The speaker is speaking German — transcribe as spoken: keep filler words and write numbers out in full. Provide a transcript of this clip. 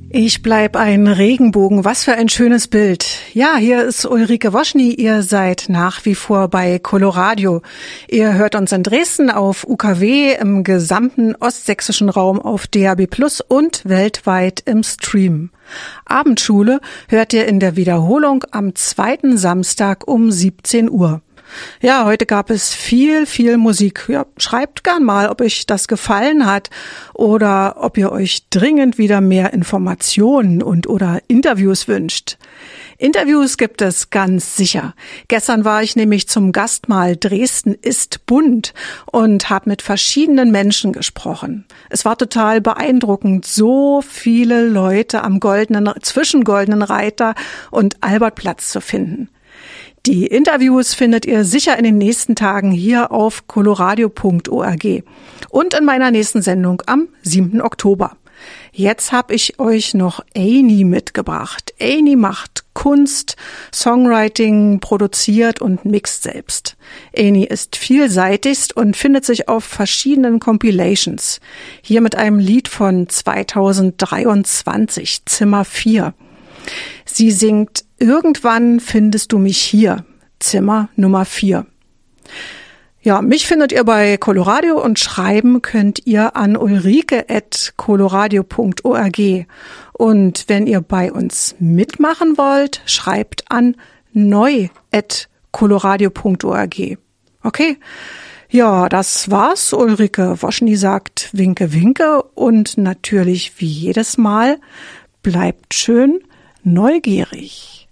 Ich bleib ein Regenbogen. Was für ein schönes Bild. Ja, hier ist Ulrike Woschny. Ihr seid nach wie vor bei Coloradio. Ihr hört uns in Dresden auf U K W, im gesamten ostsächsischen Raum auf D A B plus und weltweit im Stream. Abendschule hört ihr in der Wiederholung am zweiten Samstag um siebzehn Uhr. Ja, heute gab es viel, viel Musik. Ja, schreibt gern mal, ob euch das gefallen hat oder ob ihr euch dringend wieder mehr Informationen und oder Interviews wünscht. Interviews gibt es ganz sicher. Gestern war ich nämlich zum Gastmahl Dresden ist bunt und habe mit verschiedenen Menschen gesprochen. Es war total beeindruckend, so viele Leute am goldenen, zwischen Goldenen Reiter und Albertplatz zu finden. Die Interviews findet ihr sicher in den nächsten Tagen hier auf coloradio punkt org und in meiner nächsten Sendung am siebten Oktober. Jetzt habe ich euch noch Amy mitgebracht. Amy macht Kunst, Songwriting, produziert und mixt selbst. Amy ist vielseitigst und findet sich auf verschiedenen Compilations. Hier mit einem Lied von zweitausenddreiundzwanzig, Zimmer vier. Sie singt Irgendwann findest du mich hier, Zimmer Nummer vier. Ja, mich findet ihr bei Coloradio und schreiben könnt ihr an ulrike at coloradio punkt org. Und wenn ihr bei uns mitmachen wollt, schreibt an neu at coloradio punkt org. Okay? Ja, das war's. Ulrike Woschny sagt Winke, Winke und natürlich wie jedes Mal bleibt schön neugierig.